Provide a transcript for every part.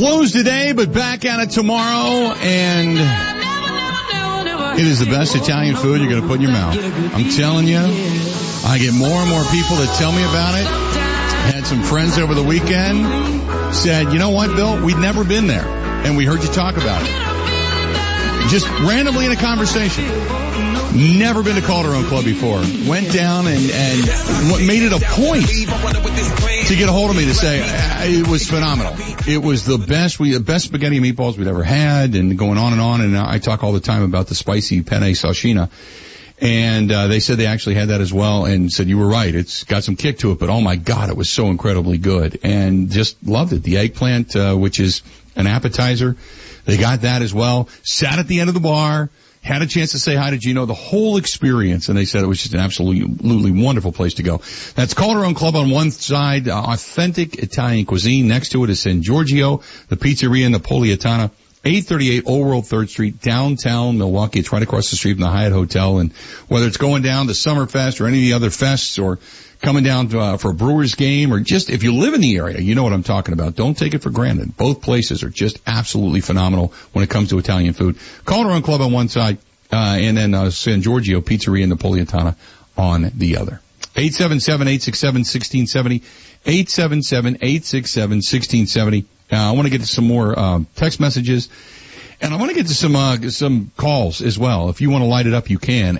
Closed today, but back at it tomorrow, and it is the best Italian food you're going to put in your mouth. I'm telling you, I get more and more people that tell me about it. I had some friends over the weekend said, you know what, Bill, we'd never been there, and we heard you talk about it. Just randomly in a conversation. Never been to Calderon Club before. Went down and what made it a point to get a hold of me to say it was phenomenal. It was the best spaghetti and meatballs we'd ever had, and going on. And I talk all the time about the spicy penne salsina. And they said they actually had that as well, and said you were right. It's got some kick to it, but oh my God, it was so incredibly good, and just loved it. The eggplant, which is an appetizer, they got that as well. Sat at the end of the bar. Had a chance to say hi to Gino, the whole experience, and they said it was just an absolutely wonderful place to go. That's Calderon Club on one side, authentic Italian cuisine. Next to it is San Giorgio, the pizzeria and the Napolitana, 838 Old World 3rd Street, downtown Milwaukee. It's right across the street from the Hyatt Hotel, and whether it's going down to Summerfest or any of the other fests or coming down for a Brewers game, or just if you live in the area, you know what I'm talking about. Don't take it for granted. Both places are just absolutely phenomenal when it comes to Italian food. Calderon Club on one side, and then San Giorgio Pizzeria and Napolitana on the other. 877-867-1670. 877-867-1670. I want to get to some more text messages, and I want to get to some calls as well. If you want to light it up, you can.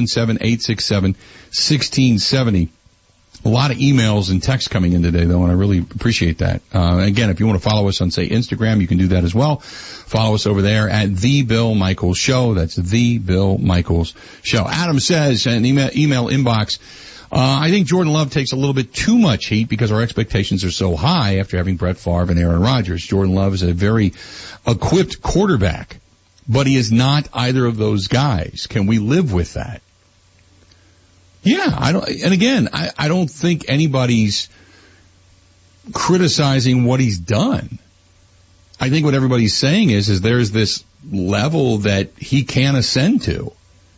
877-867-1670. A lot of emails and texts coming in today, though, and I really appreciate that. Again, if you want to follow us on, say, Instagram, you can do that as well. Follow us over there at The Bill Michaels Show. That's The Bill Michaels Show. Adam says, in email inbox, I think Jordan Love takes a little bit too much heat because our expectations are so high after having Brett Favre and Aaron Rodgers. Jordan Love is a very equipped quarterback, but he is not either of those guys. Can we live with that? Yeah, I don't think anybody's criticizing what he's done. I think what everybody's saying is there's this level that he can ascend to.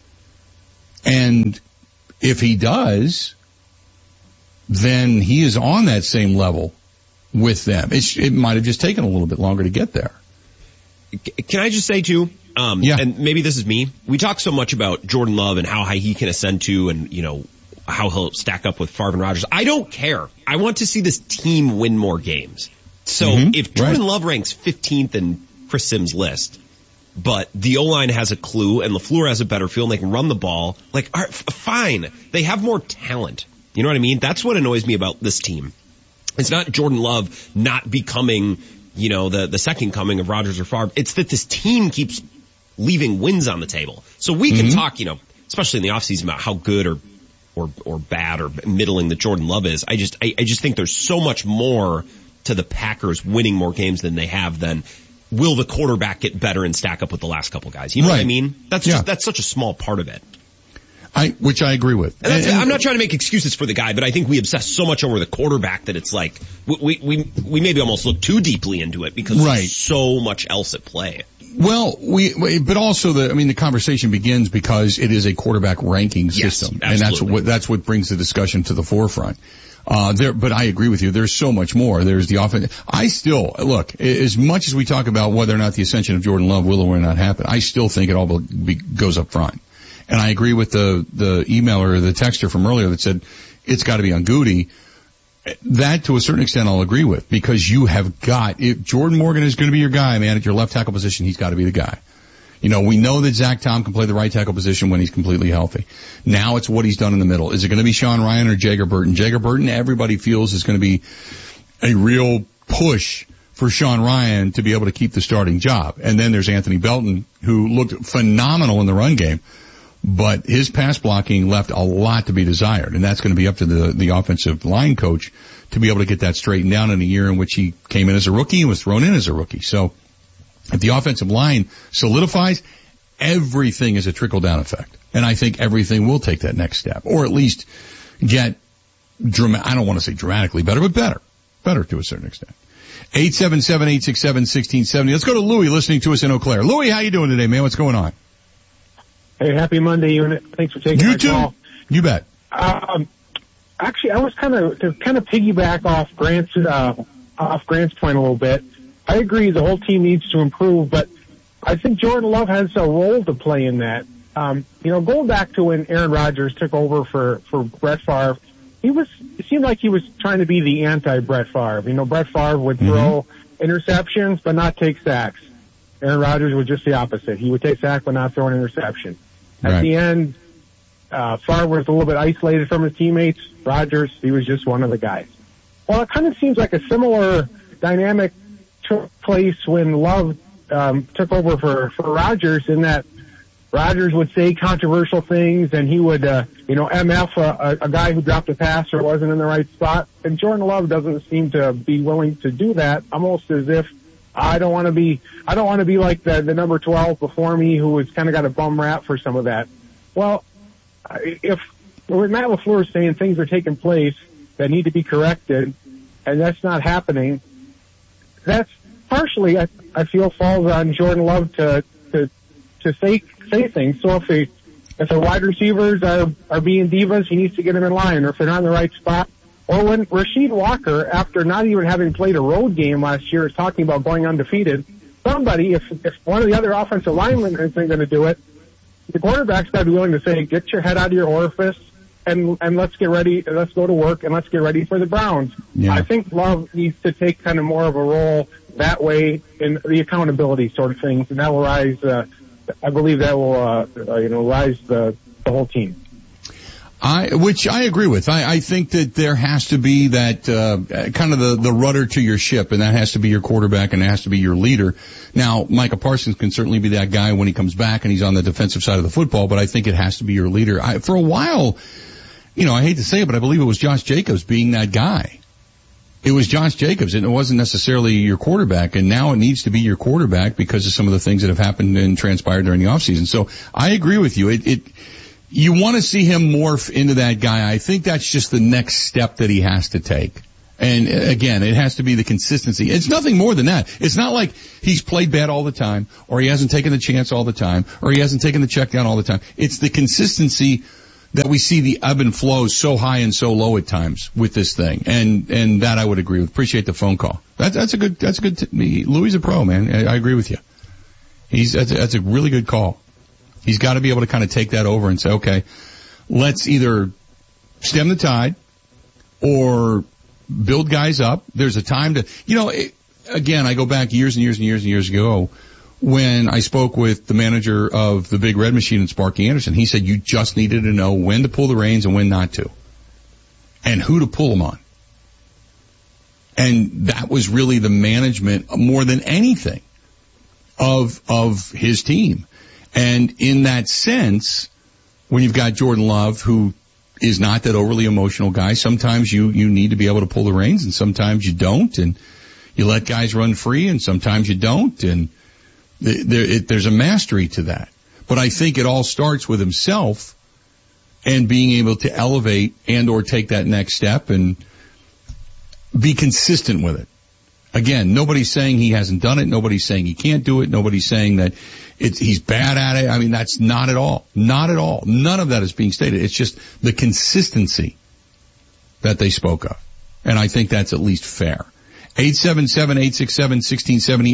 And if he does, then he is on that same level with them. It might have just taken a little bit longer to get there. Can I just say, too, yeah. And maybe this is me, we talk so much about Jordan Love and how high he can ascend to and, you know, how he'll stack up with Favre and Rodgers. I don't care. I want to see this team win more games. So if Jordan Love ranks 15th in Chris Sims' list, but the O-line has a clue and LaFleur has a better feel and they can run the ball, like, all right, fine. They have more talent. You know what I mean? That's what annoys me about this team. It's not Jordan Love not becoming, you know, the second coming of Rodgers or Favre. It's that this team keeps leaving wins on the table. So we can talk, you know, especially in the offseason about how good or bad or middling that Jordan Love is. I just think there's so much more to the Packers winning more games than they have than will the quarterback get better and stack up with the last couple guys. You know what I mean? That's such a small part of it. Which I agree with. And I'm not trying to make excuses for the guy, but I think we obsess so much over the quarterback that it's like we maybe almost look too deeply into it because there's so much else at play. Well, but also the conversation begins because it is a quarterback ranking system, yes, and that's what brings the discussion to the forefront. But I agree with you. There's so much more. There's the offense. I still, look, as much as we talk about whether or not the ascension of Jordan Love will or will not happen, I still think it all goes up front. And I agree with the emailer, the texter from earlier that said it's got to be on Goody. That, to a certain extent, I'll agree with, because you have got, if Jordan Morgan is going to be your guy, man, at your left tackle position, he's got to be the guy. You know, we know that Zach Tom can play the right tackle position when he's completely healthy. Now it's what he's done in the middle. Is it going to be Sean Ryan or Jager Burton? Jager Burton, everybody feels, is going to be a real push for Sean Ryan to be able to keep the starting job. And then there's Anthony Belton, who looked phenomenal in the run game, but his pass blocking left a lot to be desired. And that's going to be up to the offensive line coach to be able to get that straightened down in a year in which he came in as a rookie and was thrown in as a rookie. So if the offensive line solidifies, everything is a trickle-down effect. And I think everything will take that next step, or at least get I don't want to say dramatically better, but better to a certain extent. 877-867-1670. Let's go to Louie listening to us in Eau Claire. Louie, how you doing today, man? What's going on? Hey, happy Monday, Unit. Thanks for taking my call. You bet. Actually, I was to piggyback off Grant's point a little bit. I agree the whole team needs to improve, but I think Jordan Love has a role to play in that. Going back to when Aaron Rodgers took over for Brett Favre, it seemed like he was trying to be the anti-Brett Favre. Brett Favre would throw interceptions but not take sacks. Aaron Rodgers was just the opposite. He would take sacks but not throw an interception. At the end, Favre was a little bit isolated from his teammates. Rodgers, he was just one of the guys. Well, it kind of seems like a similar dynamic took place when Love took over for Rodgers, in that Rodgers would say controversial things, and he would, MF a guy who dropped a pass or wasn't in the right spot. And Jordan Love doesn't seem to be willing to do that, almost as if I don't want to be like the number 12 before me who was kind of got a bum rap for some of that. Well, if Matt LaFleur is saying things are taking place that need to be corrected, and that's not happening, that's partially, I feel, falls on Jordan Love to say things. So if the wide receivers are being divas, he needs to get them in line, or if they're not in the right spot. Or when Rasheed Walker, after not even having played a road game last year, is talking about going undefeated, somebody, if one of the other offensive linemen isn't going to do it, the quarterback's got to be willing to say, get your head out of your orifice and let's get ready, let's go to work, and let's get ready for the Browns. Yeah. I think Love needs to take kind of more of a role that way in the accountability sort of things, and that will rise, I believe that will, rise the whole team. Which I agree with. I think that there has to be that, kind of the rudder to your ship, and that has to be your quarterback and it has to be your leader. Now, Micah Parsons can certainly be that guy when he comes back and he's on the defensive side of the football, but I think it has to be your leader. For a while, I hate to say it, but I believe it was Josh Jacobs being that guy. It was Josh Jacobs, and it wasn't necessarily your quarterback, and now it needs to be your quarterback because of some of the things that have happened and transpired during the offseason. So I agree with you. You want to see him morph into that guy. I think that's just the next step that he has to take. And again, it has to be the consistency. It's nothing more than that. It's not like he's played bad all the time, or he hasn't taken the chance all the time, or he hasn't taken the check down all the time. It's the consistency that we see the ebb and flow so high and so low at times with this thing. And that I would agree with. Appreciate the phone call. That's a good, Louis a pro, man. I agree with you. That's a really good call. He's got to be able to kind of take that over and say, okay, let's either stem the tide or build guys up. There's a time to, again, I go back years and years and years and years ago when I spoke with the manager of the Big Red Machine and Sparky Anderson. He said you just needed to know when to pull the reins and when not to, and who to pull them on. And that was really the management more than anything of his team. And in that sense, when you've got Jordan Love, who is not that overly emotional guy, sometimes you need to be able to pull the reins, and sometimes you don't, and you let guys run free, and sometimes you don't, and there's a mastery to that. But I think it all starts with himself and being able to elevate and or take that next step and be consistent with it. Again, nobody's saying he hasn't done it. Nobody's saying he can't do it. Nobody's saying that he's bad at it. I mean, that's not at all. Not at all. None of that is being stated. It's just the consistency that they spoke of. And I think that's at least fair. 877-867-1670,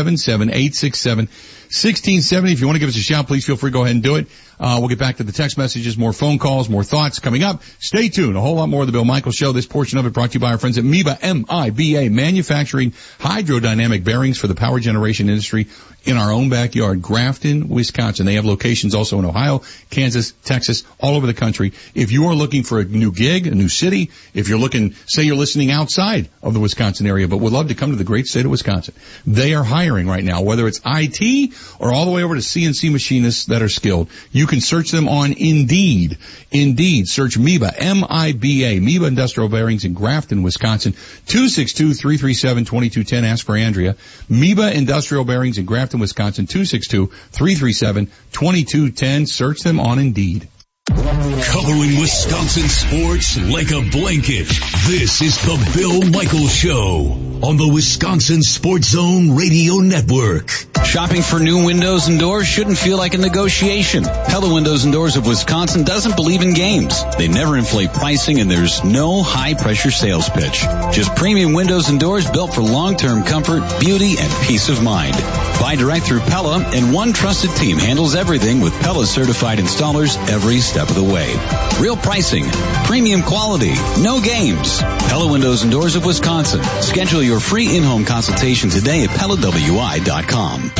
877-867-1670. If you want to give us a shout, please feel free to go ahead and do it. We'll get back to the text messages, more phone calls, more thoughts coming up. Stay tuned. A whole lot more of the Bill Michaels Show. This portion of it brought to you by our friends at MIBA, M-I-B-A, manufacturing hydrodynamic bearings for the power generation industry in our own backyard, Grafton, Wisconsin. They have locations also in Ohio, Kansas, Texas, all over the country. If you are looking for a new gig, a new city, if you're looking, say you're listening outside of the Wisconsin area, but would love to come to the great state of Wisconsin, they are hiring right now, whether it's IT or all the way over to CNC machinists that are skilled. You can search them on Indeed. Indeed. Search MIBA, M-I-B-A, MIBA Industrial Bearings in Grafton, Wisconsin, 262-337-2210. Ask for Andrea. MIBA Industrial Bearings in Grafton, Wisconsin, 262-337-2210. Search them on Indeed. Covering Wisconsin sports like a blanket. This is the Bill Michaels Show on the Wisconsin Sports Zone Radio Network. Shopping for new windows and doors shouldn't feel like a negotiation. Pella Windows and Doors of Wisconsin doesn't believe in games. They never inflate pricing, and there's no high-pressure sales pitch. Just premium windows and doors built for long-term comfort, beauty, and peace of mind. Buy direct through Pella, and one trusted team handles everything with Pella certified installers every step of the way. Real pricing, premium quality, no games. Pella Windows and Doors of Wisconsin. Schedule your free in-home consultation today at PellaWI.com.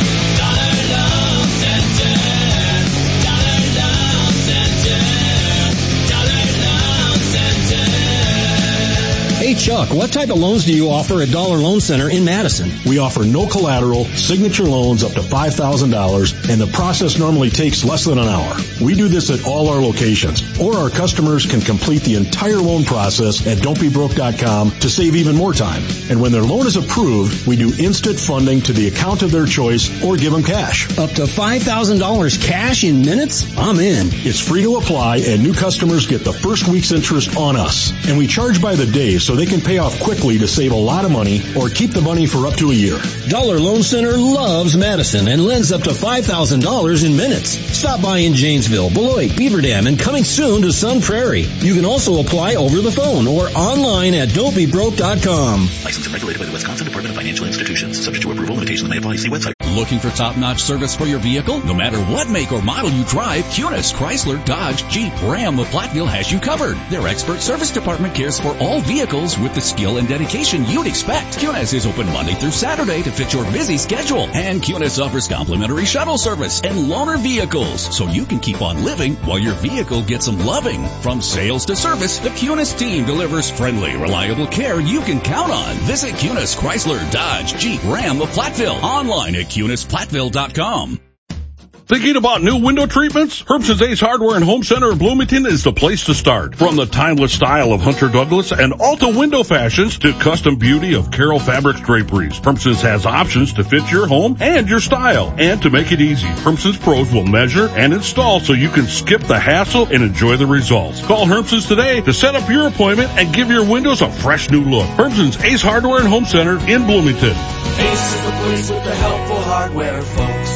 Hey Chuck, what type of loans do you offer at Dollar Loan Center in Madison? We offer no collateral, signature loans up to $5,000, and the process normally takes less than an hour. We do this at all our locations, or our customers can complete the entire loan process at don'tbebroke.com to save even more time. And when their loan is approved, we do instant funding to the account of their choice or give them cash. Up to $5,000 cash in minutes? I'm in. It's free to apply, and new customers get the first week's interest on us. And we charge by the day, so they can pay off quickly to save a lot of money or keep the money for up to a year. Dollar Loan Center loves Madison and lends up to $5,000 in minutes. Stop by in Janesville, Beloit, Beaver Dam, and coming soon to Sun Prairie. You can also apply over the phone or online at don'tbebroke.com. Licensed and regulated by the Wisconsin Department of Financial Institutions. Subject to approval. Limitations may apply. See website. Looking for top-notch service for your vehicle? No matter what make or model you drive, Cunis, Chrysler, Dodge, Jeep, Ram, or Platteville has you covered. Their expert service department cares for all vehicles with the skill and dedication you'd expect. Cunis is open Monday through Saturday to fit your busy schedule. And Cunis offers complimentary shuttle service and loaner vehicles, so you can keep on living while your vehicle gets some loving. From sales to service, the Cunis team delivers friendly, reliable care you can count on. Visit Cunis, Chrysler, Dodge, Jeep, Ram, or Platteville. Online at CunisPlatteville.com. Thinking about new window treatments? Herbson's Ace Hardware and Home Center in Bloomington is the place to start. From the timeless style of Hunter Douglas and Alta window fashions to custom beauty of Carroll Fabrics draperies, Herbson's has options to fit your home and your style. And to make it easy, Herbson's pros will measure and install so you can skip the hassle and enjoy the results. Call Herbson's today to set up your appointment and give your windows a fresh new look. Herbson's Ace Hardware and Home Center in Bloomington. Ace is the place with the helpful hardware, folks.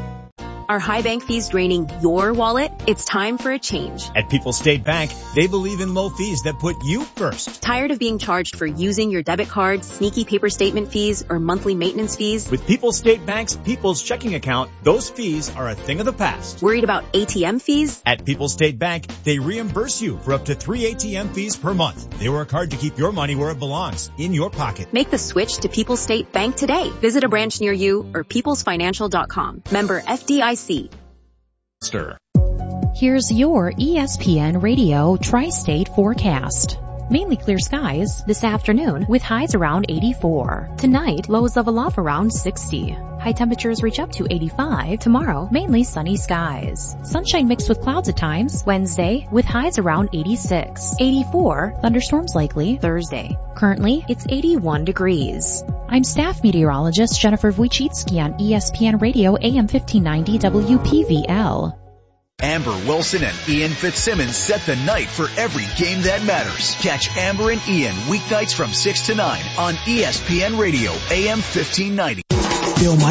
Are high bank fees draining your wallet? It's time for a change. At People's State Bank, they believe in low fees that put you first. Tired of being charged for using your debit card, sneaky paper statement fees, or monthly maintenance fees? With People's State Bank's People's Checking Account, those fees are a thing of the past. Worried about ATM fees? At People's State Bank, they reimburse you for up to 3 ATM fees per month. They work hard to keep your money where it belongs, in your pocket. Make the switch to People's State Bank today. Visit a branch near you or peoplesfinancial.com. Member FDIC. Here's your ESPN Radio Tri-State forecast. Mainly clear skies this afternoon with highs around 84. Tonight, lows level off around 60. High temperatures reach up to 85. Tomorrow, mainly sunny skies. Sunshine mixed with clouds at times. Wednesday, with highs around 86. 84, thunderstorms likely Thursday. Currently, it's 81 degrees. I'm staff meteorologist Jennifer Wojcicki on ESPN Radio AM 1590 WPVL. Amber Wilson and Ian Fitzsimmons set the night for every game that matters. Catch Amber and Ian weeknights from 6 to 9 on ESPN Radio AM 1590. Bill